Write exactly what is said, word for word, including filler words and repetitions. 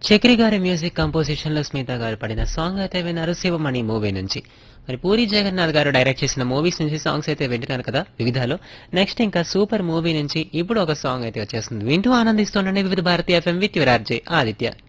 చక్రి గారి music composition లో స్మిత గారు పడిన సాంగ్ అయితే విన్నారు శివమణి మూవీ నుంచి. మరి పూరి జగన్నాథ్ గారు డైరెక్ట్ చేసిన మూవీస్ నుంచి సాంగ్స్ అయితే వింటున్నారు కదా వివిధాలో. నెక్స్ట్ ఇంకా సూపర్ మూవీ నుంచి ఇప్పుడు ఒక సాంగ్ అయితే వచ్చేస్తుంది. వింటూ ఆనందిస్తుండండి వివిధ Bharati FM with your RJ Aditya.